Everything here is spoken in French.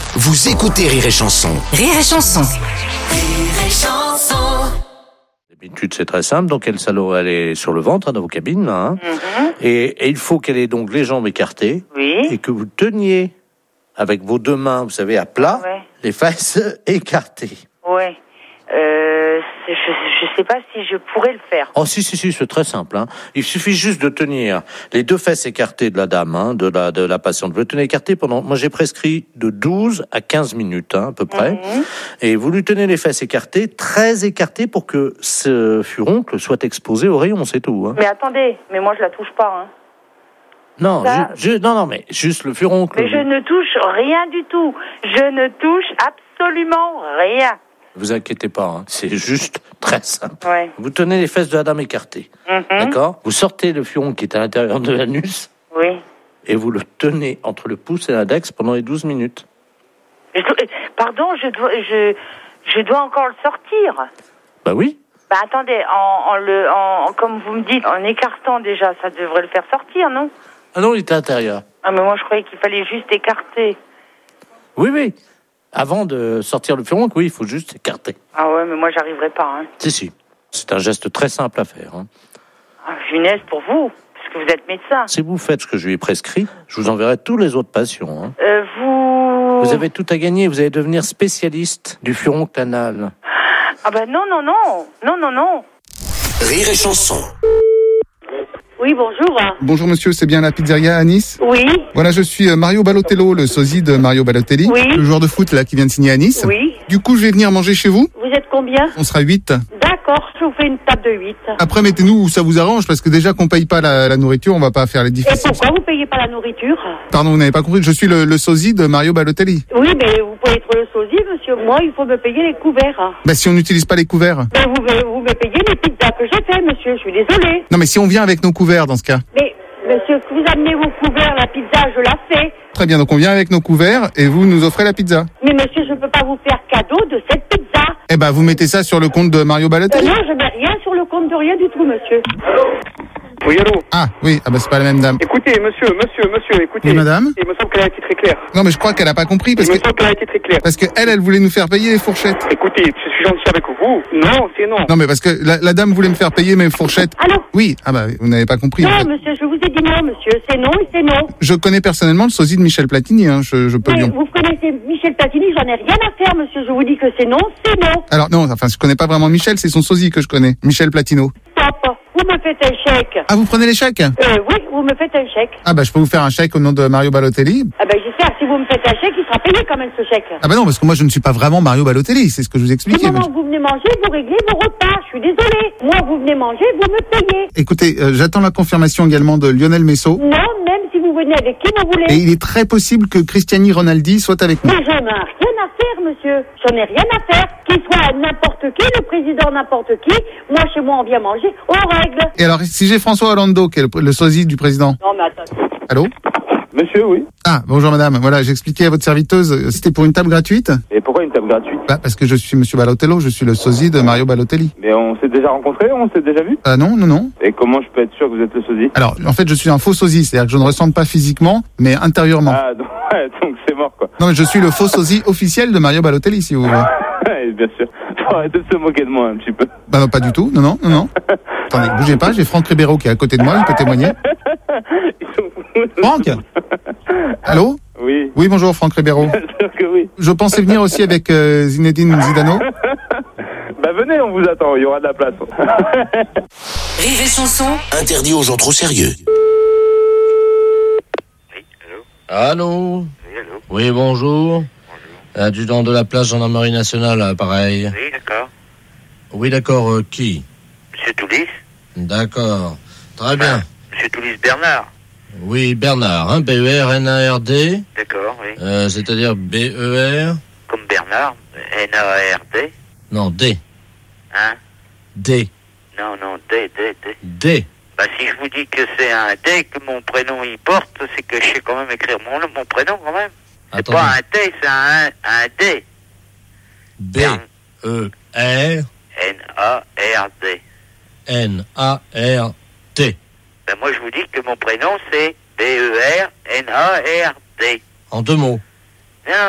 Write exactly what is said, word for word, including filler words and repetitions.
Vous écoutez Rire et Chanson. Rire et Chanson. Rire et Chanson. D'habitude, c'est très simple. Donc, elle, elle est sur le ventre, hein, dans vos cabines. Hein. Mm-hmm. Et, et il faut qu'elle ait donc les jambes écartées. Oui. Et que vous teniez avec vos deux mains, vous savez, à plat, Ouais. les fesses écartées. Ouais. Euh, c'est- je, je sais pas si je pourrais le faire. Oh, si, si, si, c'est très simple. Hein. Il suffit juste de tenir les deux fesses écartées de la dame, hein, de la, de la patiente. Vous le tenez écarté pendant, moi j'ai prescrit de douze à quinze minutes, hein, à peu près. Mhm. Et vous lui tenez les fesses écartées, très écartées pour que ce furoncle soit exposé au rayon, c'est tout. Hein. Mais attendez, mais moi je la touche pas. Hein. Non, Ça- ju- ju- non, non, mais juste le furoncle. Mais je ne touche rien du tout. Je ne touche absolument rien. Vous inquiétez pas, hein. C'est juste très simple. Ouais. Vous tenez les fesses de la dame écartées, Mhm. d'accord? Vous sortez le furon qui est à l'intérieur de l'anus Oui. et vous le tenez entre le pouce et l'index pendant les douze minutes. Je dois- pardon, je dois, je, je dois encore le sortir. Bah oui. Bah attendez, en, en le, en, comme vous me dites, en écartant déjà, ça devrait le faire sortir, non? Ah non, il est à l'intérieur. Ah mais moi je croyais qu'il fallait juste écarter. Oui, oui. Avant de sortir le furon, oui, il faut juste écarter. Ah ouais, mais moi j'arriverai pas. Hein. Si, si. C'est un geste très simple à faire. Hein. Ah, punaise pour vous, parce que vous êtes médecin. Si vous faites ce que je lui ai prescrit, je vous enverrai tous les autres patients. Hein. Euh, vous... Vous avez tout à gagner. Vous allez devenir spécialiste du furon anal. Ah bah non, non, non, non, non, non. Rire et Chanson. Oui, bonjour. Bonjour monsieur, c'est bien la pizzeria à Nice? Oui, Voilà, je suis euh, Mario Balotello, le sosie de Mario Balotelli, Oui. le joueur de foot là qui vient de signer à Nice. oui. Du coup, je vais venir manger chez vous. Vous êtes combien? On sera huit. D'accord, je vous fais une table de huit. Après, mettez-nous où ça vous arrange, parce que déjà qu'on paye pas la, la nourriture, on va pas faire les Et difficiles. pourquoi vous payez pas la nourriture? Pardon, vous n'avez pas compris, je suis le, le sosie de Mario Balotelli. Oui, mais vous pouvez être le sosie, monsieur. Moi, il faut me payer les couverts. Bah si on n'utilise pas les couverts. Mais vous, me- vous me payez les pizzas que j'ai fait, monsieur. Je suis désolée. Non mais si on vient avec nos couverts dans ce cas. Mais, monsieur, que vous amenez vos couverts, la pizza, je la fais. Très bien, donc on vient avec nos couverts et vous nous offrez la pizza. Mais monsieur, je ne peux pas vous faire cadeau de cette pizza. Eh ben vous mettez ça sur le compte de Mario Euh, Balotelli. non, je mets rien sur le compte de rien du tout, monsieur. Oui, allô. Ah oui, ah bah c'est pas la même dame. Écoutez, monsieur, monsieur, monsieur, écoutez. Oui, madame. Il me semble qu'elle a été très claire. Non mais je crois qu'elle a pas compris parce Il que me semble qu'elle a été très claire. parce que elle, elle voulait nous faire payer les fourchettes. Écoutez, je suis gentil avec vous. Non, c'est non. Non mais parce que la, la dame voulait me faire payer mes fourchettes. Allô? Oui, ah bah vous n'avez pas compris. en Non, fait. monsieur, je vous ai dit non, monsieur. C'est non et c'est non. Je connais personnellement le sosie de Michel Platini, hein, je, je peux Mais lui. en- vous connaissez Michel Platini, j'en ai rien à faire, monsieur. Je vous dis que c'est non, c'est non. Alors non, enfin je connais pas vraiment Michel, c'est son sosie que je connais, Michel Platino. Stop. Vous me faites un chèque. Ah vous prenez les chèques? Euh, oui, vous me faites un chèque. Ah bah je peux vous faire un chèque au nom de Mario Balotelli. Ah ben j'espère que si vous me faites un chèque, il sera payé quand même ce chèque. Ah bah non parce que moi je ne suis pas vraiment Mario Balotelli, c'est ce que je vous Du expliquais. moment où vous venez manger, vous réglez vos repas. Je suis désolée. Moi, vous venez manger, vous me payez. Écoutez, euh, j'attends la confirmation également de Lionel Messeau. Non, même si vous venez avec qui vous voulez. Et il est très possible que Cristiani Ronaldi soit avec nous. Mais j'en ai rien à faire, monsieur. J'en ai rien à faire. Qu'il soit n'importe qui, le président n'importe qui. Moi, chez moi, on vient manger, on règle. Et alors si j'ai François Hollando, qui est le, le sosie du président. Non, mais attends. Allô? Monsieur, oui. Ah, bonjour madame. Voilà, j'expliquais à votre serviteuse, euh, c'était pour une table gratuite. Et pourquoi une table gratuite? Bah, parce que je suis monsieur Balotello, je suis le sosie de Mario Balotelli. Mais on s'est déjà rencontrés, on s'est déjà vu. Ah non, non, non. Et comment je peux être sûr que vous êtes le sosie? Alors, en fait, je suis un faux sosie, c'est-à-dire que je ne ressemble pas physiquement, mais intérieurement. Ah, donc, ouais, donc c'est mort, quoi. Non, mais je suis le faux sosie officiel de Mario Balotelli, si vous voulez. Ouais, bien sûr. Faut arrêter de se moquer de moi un petit peu. Bah non, pas du tout, non, non, non, non. Attendez, bougez pas, j'ai Franck Ribeiro qui est à côté de moi, il peut témoigner. Ils sont fous. Franck? Allô? Oui. Oui, bonjour, Franck Ribeiro. Bien sûr que oui. Je pensais venir aussi avec euh, Zinedine Zidane. Bah venez, on vous attend, il y aura de la place. Rire et Chanson. Interdit aux gens trop sérieux. Allô? Oui, allô. Oui, bonjour. Bonjour. Adjudant de la place gendarmerie nationale, à pareil. Oui, d'accord. Oui, d'accord, euh, qui? Monsieur Toulis. D'accord. Très bien. Monsieur Toulis Bernard. Oui, Bernard, hein, B E R N A R D, D'accord, oui. euh, c'est-à-dire B E R, Comme Bernard. N A R D. non, D, Hein? D, Non, non, D, D, D. D. Bah si je vous dis que c'est un D que mon prénom y porte, c'est que je sais quand même écrire mon, mon prénom quand même. C'est Attendez. pas un T, c'est un, un D. B E R N A R D. N A R T. Ben moi je vous dis que mon prénom c'est B E R N A R D. En deux mots.